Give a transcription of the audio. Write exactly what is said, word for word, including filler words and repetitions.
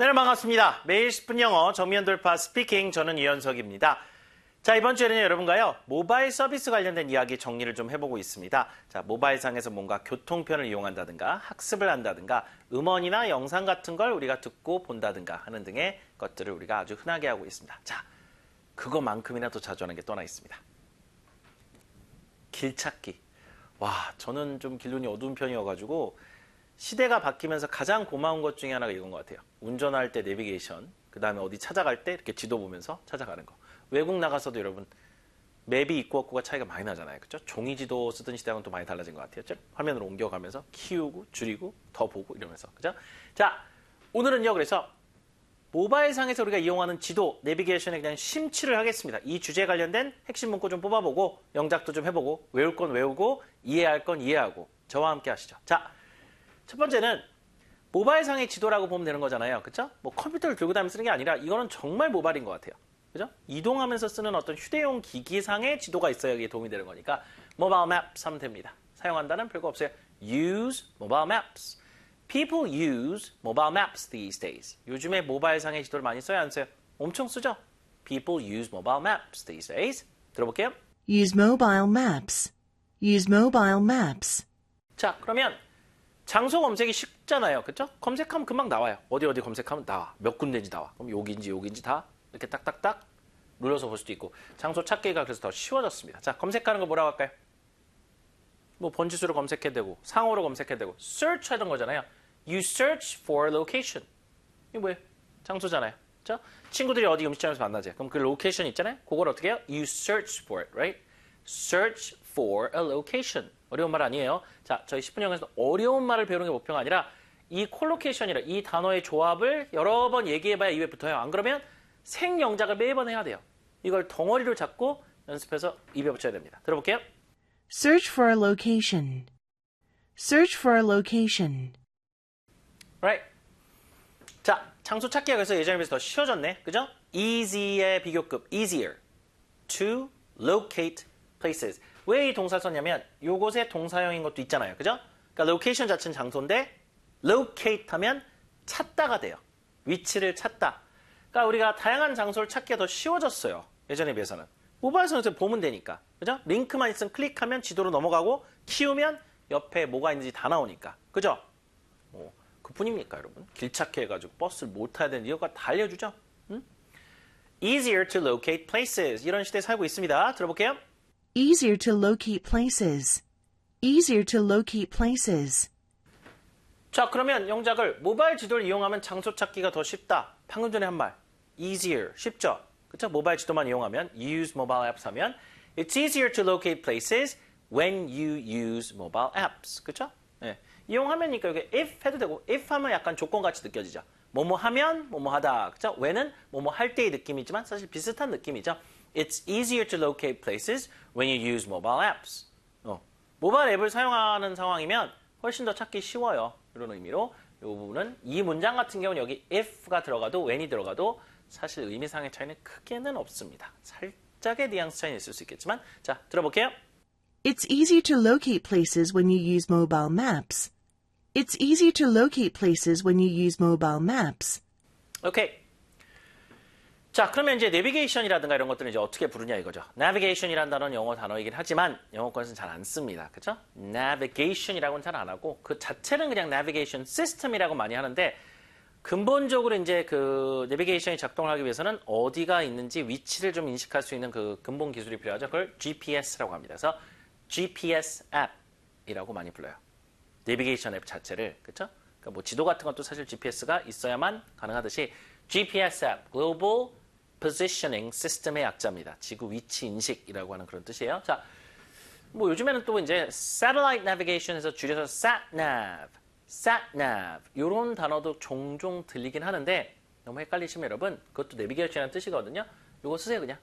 네, 반갑습니다. 매일 십 분 영어 정면 돌파 스피킹, 저는 이현석입니다. 자, 이번 주에는 여러분과요, 모바일 서비스 관련된 이야기 정리를 좀 해보고 있습니다. 자, 모바일상에서 뭔가 교통편을 이용한다든가 학습을 한다든가 음원이나 영상 같은 걸 우리가 듣고 본다든가 하는 등의 것들을 우리가 아주 흔하게 하고 있습니다. 자, 그거만큼이나 더 자주 하는 게 또 하나 있습니다. 길 찾기. 와, 저는 좀 길눈이 어두운 편이어가지고 시대가 바뀌면서 가장 고마운 것 중에 하나가 이건 것 같아요. 운전할 때 내비게이션, 그 다음에 어디 찾아갈 때 이렇게 지도 보면서 찾아가는 거. 외국 나가서도 여러분 맵이 있고 없고가 차이가 많이 나잖아요. 그렇죠? 종이 지도 쓰던 시대하고는 또 많이 달라진 것 같아요. 화면으로 옮겨가면서 키우고 줄이고 더 보고 이러면서. 그죠? 자, 오늘은요. 그래서 모바일상에서 우리가 이용하는 지도, 내비게이션에 그냥 심취를 하겠습니다. 이 주제에 관련된 핵심 문구 좀 뽑아보고 영작도 좀 해보고 외울 건 외우고 이해할 건 이해하고 저와 함께 하시죠. 자, 첫 번째는 모바일상의 지도라고 보면 되는 거잖아요. 그렇죠? 뭐 컴퓨터를 들고 다니면서 쓰는 게 아니라 이거는 정말 모바일인 것 같아요. 그죠? 이동하면서 쓰는 어떤 휴대용 기기상의 지도가 있어야 이게 도움이 되는 거니까 모바일 맵스 하면 됩니다. 사용한다는 별거 없어요. Use mobile maps. People use mobile maps these days. 요즘에 모바일상의 지도를 많이 써야 안 써요? 엄청 쓰죠? People use mobile maps these days. 들어볼게요. Use mobile maps. Use mobile maps. 자, 그러면 장소 검색이 쉽잖아요. 그렇죠? 검색하면 금방 나와요. 어디 어디 검색하면 나와. 몇 군데인지 나와. 그럼 여기인지 여기인지 다 이렇게 딱딱딱 눌러서 볼 수도 있고. 장소 찾기가 그래서 더 쉬워졌습니다. 자, 검색하는 거 뭐라고 할까요? 뭐 번지수로 검색해도 되고 상호로 검색해도 되고 search 하던 거잖아요. You search for location. 이게 뭐예요? 장소잖아요. 그렇죠? 친구들이 어디 음식점에서 만나지. 그럼 그 로케이션 있잖아요. 그걸 어떻게 해요? You search for it, right? Search for a location. 어려운 말 아니에요. 자, 저희 십 분 영어에서 어려운 말을 배우는 게 목표가 아니라 이 콜로케이션이라 이 단어의 조합을 여러 번 얘기해봐야 입에 붙어요. 안 그러면 생영작을 매번 해야 돼요. 이걸 덩어리로 잡고 연습해서 입에 붙여야 됩니다. 들어볼게요. Search for a location. Search for a location. Right. 자, 장소 찾기가 그래서 예전에 비해서 더 쉬워졌네. 그죠? easy의 비교급, easier to locate places. 왜 이 동사를 썼냐면 요것에 동사형인 것도 있잖아요. 그죠? 그러니까 location 자체는 장소인데 locate 하면 찾다가 돼요. 위치를 찾다. 그러니까 우리가 다양한 장소를 찾기가 더 쉬워졌어요. 예전에 비해서는. 모바일에서 보면 되니까. 그죠? 링크만 있으면 클릭하면 지도로 넘어가고 키우면 옆에 뭐가 있는지 다 나오니까. 그죠? 뭐 그뿐입니까, 여러분? 길 찾기 해가지고 버스를 못 타야 되는 이유가 다 알려주죠? 응? Easier to locate places. 이런 시대에 살고 있습니다. 들어볼게요. Easier to locate places. Easier to locate places. 자, 그러면 영작을 모바일 지도를 이용하면 장소 찾기가 더 쉽다. 방금 전에 한 말. Easier. 쉽죠? 그쵸? 모바일 지도만 이용하면 use mobile apps 하면 It's easier to locate places when you use mobile apps. 그쵸? 네. 이용하면이니까 여기 if 해도 되고 if 하면 약간 조건같이 느껴지죠. 뭐뭐 하면 뭐뭐 하다. 그쵸? when은 뭐뭐 할 때의 느낌이지만 사실 비슷한 느낌이죠. It's easier to locate places when you use mobile apps. 어. 모바일 앱을 사용하는 상황이면 훨씬 더 찾기 쉬워요. 이런 의미로 이 부분은 이 문장 같은 경우는 여기 if가 들어가도 when이 들어가도 사실 의미상의 차이는 크게는 없습니다. 살짝의 뉘앙스 차이는 있을 수 있겠지만 자, 들어볼게요. It's easy to locate places when you use mobile maps. It's easy to locate places when you use mobile maps. 오케이. 자, 그러면 이제 내비게이션이라든가 이런 것들은 이제 어떻게 부르냐 이거죠. navigation이라는 단어는 영어 단어이긴 하지만 영어권에서는 잘 안 씁니다. 그렇죠? navigation이라고는 잘 안 하고 그 자체는 그냥 navigation system이라고 많이 하는데 근본적으로 이제 그 내비게이션이 작동을 하기 위해서는 어디가 있는지 위치를 좀 인식할 수 있는 그 근본 기술이 필요하죠. 그걸 지피에스라고 합니다. 그래서 지피에스 앱이라고 많이 불러요. 내비게이션 앱 자체를. 그렇죠? 그러니까 뭐 지도 같은 것도 사실 지피에스가 있어야만 가능하듯이 지피에스 앱, Global Positioning System의 약자입니다. 지구 위치 인식이라고 하는 그런 뜻이에요. 자, 뭐 요즘에는 또 이제 Satellite Navigation에서 줄여서 SatNav, SatNav 이런 단어도 종종 들리긴 하는데 너무 헷갈리시면 여러분 그것도 내비게이션이라는 뜻이거든요. 이거 쓰세요 그냥.